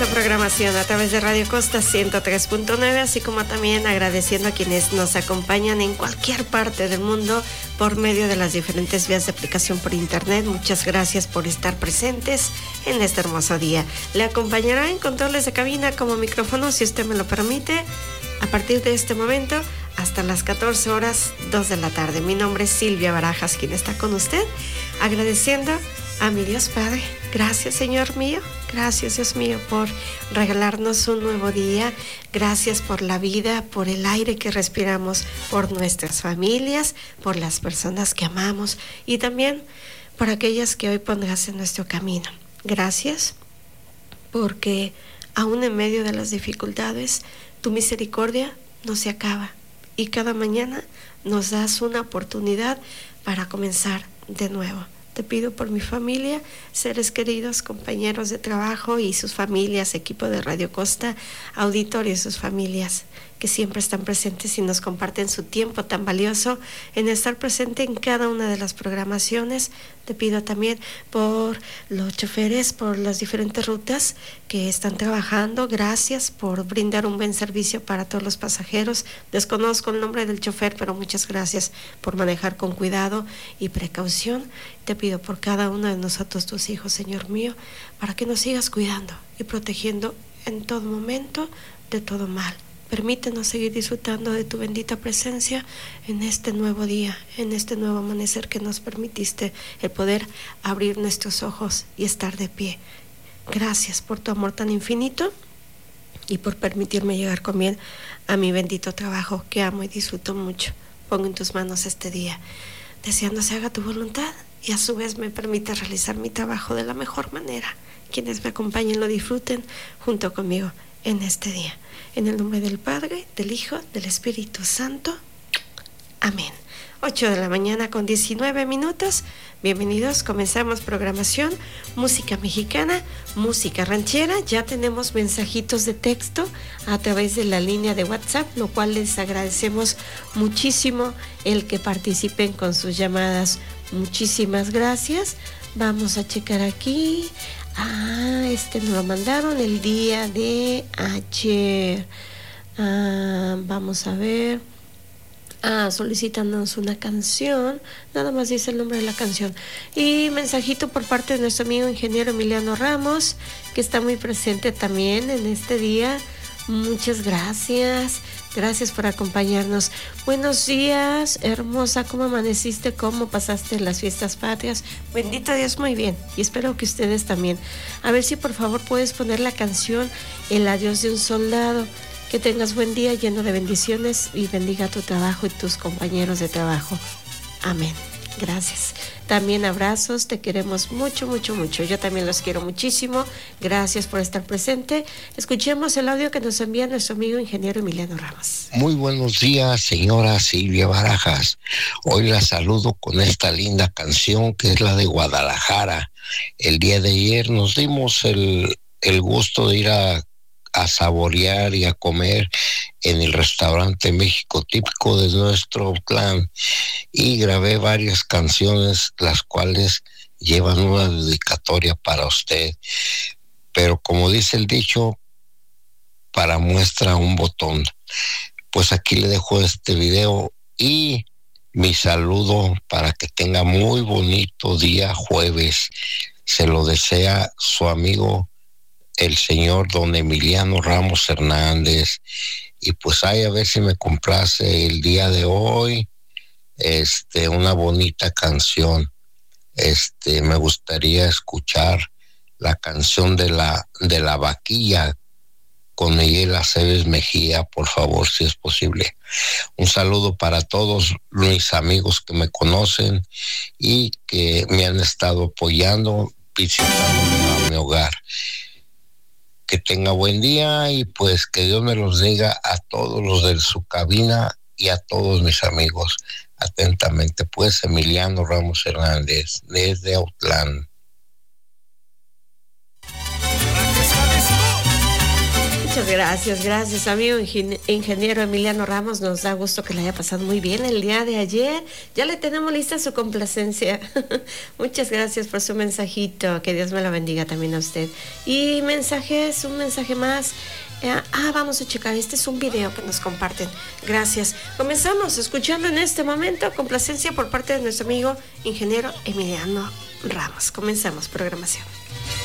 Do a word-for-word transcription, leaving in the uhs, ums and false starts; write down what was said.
hermosa programación a través de Radio Costa ciento tres punto nueve, así como también agradeciendo a quienes nos acompañan en cualquier parte del mundo por medio de las diferentes vías de aplicación por internet. Muchas gracias por estar presentes en este hermoso día. Le acompañará en controles de cabina como micrófono, si usted me lo permite, a partir de este momento hasta las catorce horas, dos de la tarde. Mi nombre es Silvia Barajas, quien está con usted, agradeciendo a mi Dios Padre. Gracias, Señor mío. Gracias, Dios mío, por regalarnos un nuevo día. Gracias por la vida, por el aire que respiramos, por nuestras familias, por las personas que amamos y también por aquellas que hoy pondrás en nuestro camino. Gracias porque aún en medio de las dificultades, tu misericordia no se acaba y cada mañana nos das una oportunidad para comenzar de nuevo. Te pido por mi familia, seres queridos, compañeros de trabajo y sus familias, equipo de Radio Costa, auditorio y sus familias, que siempre están presentes y nos comparten su tiempo tan valioso en estar presente en cada una de las programaciones. Te pido también por los choferes, por las diferentes rutas que están trabajando. Gracias por brindar un buen servicio para todos los pasajeros. Desconozco el nombre del chofer, pero muchas gracias por manejar con cuidado y precaución. Te pido por cada uno de nosotros, tus hijos, Señor mío, para que nos sigas cuidando y protegiendo en todo momento de todo mal. Permítenos seguir disfrutando de tu bendita presencia en este nuevo día, en este nuevo amanecer que nos permitiste el poder abrir nuestros ojos y estar de pie. Gracias por tu amor tan infinito y por permitirme llegar con bien a mi bendito trabajo que amo y disfruto mucho. Pongo en tus manos este día, deseando se haga tu voluntad y a su vez me permita realizar mi trabajo de la mejor manera. Quienes me acompañen lo disfruten junto conmigo en este día. En el nombre del Padre, del Hijo, del Espíritu Santo. Amén. ocho de la mañana con diecinueve minutos. Bienvenidos, comenzamos programación, música mexicana, música ranchera. Ya tenemos mensajitos de texto a través de la línea de WhatsApp, lo cual les agradecemos muchísimo el que participen con sus llamadas. Muchísimas gracias. Vamos a checar aquí. Ah, este nos lo mandaron el día de ayer. Ah, vamos a ver. Ah, solicítanos una canción. Nada más dice el nombre de la canción. Y mensajito por parte de nuestro amigo ingeniero Emiliano Ramos, que está muy presente también en este día. Muchas gracias. Gracias por acompañarnos. Buenos días, hermosa. ¿Cómo amaneciste? ¿Cómo pasaste las fiestas patrias? Bendito Dios, muy bien. Y espero que ustedes también. A ver si por favor puedes poner la canción El adiós de un soldado. Que tengas buen día lleno de bendiciones y bendiga tu trabajo y tus compañeros de trabajo. Amén. Gracias. También abrazos, te queremos mucho, mucho, mucho. Yo también los quiero muchísimo. Gracias por estar presente. Escuchemos el audio que nos envía nuestro amigo ingeniero Emiliano Ramos. Muy buenos días, señora Silvia Barajas. Hoy la saludo con esta linda canción que es la de Guadalajara. El día de ayer nos dimos el, el gusto de ir a a saborear y a comer en el restaurante México típico de nuestro clan y grabé varias canciones las cuales llevan una dedicatoria para usted, pero como dice el dicho, para muestra un botón. Pues aquí le dejo este video y mi saludo para que tenga muy bonito día jueves. Se lo desea su amigo el señor don Emiliano Ramos Hernández. Y pues ay, a ver si me complace el día de hoy este una bonita canción. Este me gustaría escuchar la canción de la de la vaquilla con Miguel Aceves Mejía, por favor, si es posible. Un saludo para todos mis amigos que me conocen y que me han estado apoyando, visitándome a mi hogar. Que tenga buen día y pues que Dios me los diga a todos los de su cabina y a todos mis amigos. Atentamente, pues, Emiliano Ramos Hernández, desde Autlán. Muchas Gracias, gracias, amigo ingeniero Emiliano Ramos. Nos da gusto que le haya pasado muy bien el día de ayer. Ya le tenemos lista su complacencia. Muchas gracias por su mensajito. Que Dios me lo bendiga también a usted. Y mensajes, un mensaje más. Ah, vamos a checar. Este es un video que nos comparten. Gracias. Comenzamos escuchando en este momento complacencia por parte de nuestro amigo ingeniero Emiliano Ramos. Comenzamos programación.